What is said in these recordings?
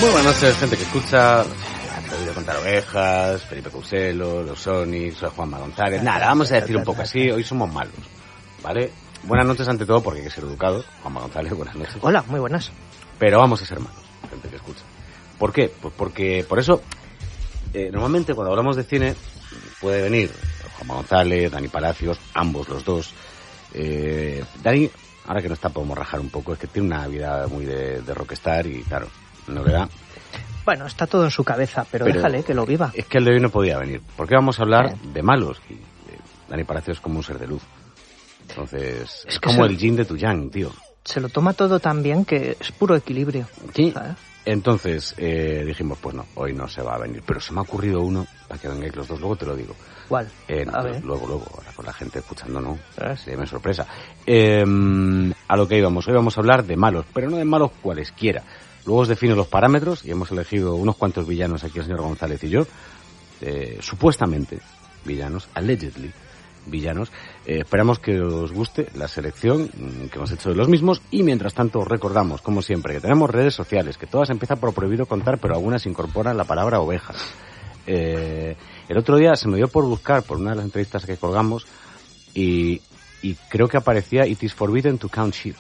Muy buenas noches, gente que escucha. Atrevido a contar ovejas, Felipe Couselo, los Sonics, soy Juanma González. Nada, vamos a decir un poco así, hoy somos malos, ¿vale? Buenas noches ante todo, porque hay que ser educado. Juanma González, buenas noches. Hola, muy buenas. Pero vamos a ser malos, gente que escucha. ¿Por qué? Pues porque, por eso, normalmente cuando hablamos de cine, puede venir Juanma González, Dani Palacios, ambos los dos. Dani, ahora que no está, podemos rajar un poco, es que tiene una vida muy de rockstar y, claro, no le da. Bueno, está todo en su cabeza, pero déjale que lo viva. Es que el de hoy no podía venir, porque vamos a hablar de malos. Y Dani Palacios es como un ser de luz. Entonces, es como el yin de tu yang, tío. Se lo toma todo tan bien que es puro equilibrio. Sí. ¿Sabes? Entonces dijimos, pues no, hoy no se va a venir. Pero se me ha ocurrido uno, para que vengáis los dos, luego te lo digo. ¿Cuál? A ver. Luego, ahora con la gente escuchando, ¿no? Se me sorpresa. A lo que íbamos, hoy vamos a hablar de malos, pero no de malos cualesquiera. Luego os defino los parámetros y hemos elegido unos cuantos villanos aquí el señor González y yo. Supuestamente villanos, allegedly villanos. Esperamos que os guste la selección que hemos hecho de los mismos y mientras tanto os recordamos, como siempre, que tenemos redes sociales, que todas empiezan por prohibido contar, pero algunas incorporan la palabra ovejas. El otro día se me dio por buscar por una de las entrevistas que colgamos y creo que aparecía It is forbidden to count sheep.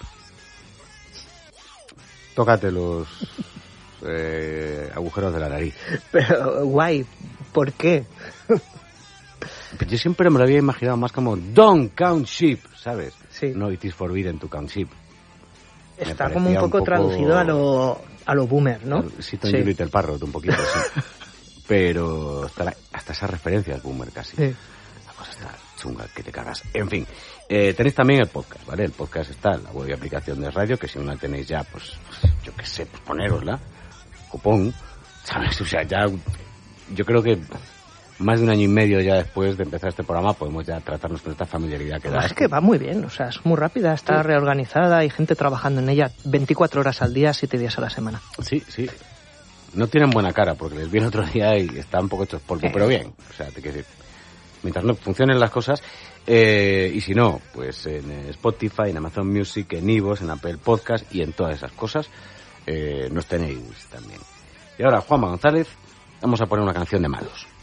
Tócate los agujeros de la nariz. Pero, guay, ¿por qué? Yo siempre me lo había imaginado más como Don't count sheep, ¿sabes? Sí. No, It is forbidden to count sheep. Está como un poco traducido a lo boomer, ¿no? Sí, Tom y Little Parrot, un poquito, sí. Pero hasta esas referencias boomer casi. Sí. La cosa está chunga, que te cagas. En fin, tenéis también el podcast, ¿vale? El podcast está en la web y aplicación de radio, que si no la tenéis ya, pues yo qué sé, pues ponérosla. Cupón, ¿sabes? O sea, ya yo creo que más de un año y medio ya después de empezar este programa podemos ya tratarnos con esta familiaridad que da. Es que va muy bien, o sea, es muy rápida, está reorganizada, hay gente trabajando en ella 24 horas al día, 7 días a la semana. Sí. No tienen buena cara porque les vi el otro día y están un poco hechos polvo, pero bien. O sea, te quiero decir, mientras no funcionen las cosas, y si no, pues en Spotify, en Amazon Music, en iVoox, en Apple Podcast y en todas esas cosas nos tenéis también. Y ahora, Juanma González, vamos a poner una canción de malos.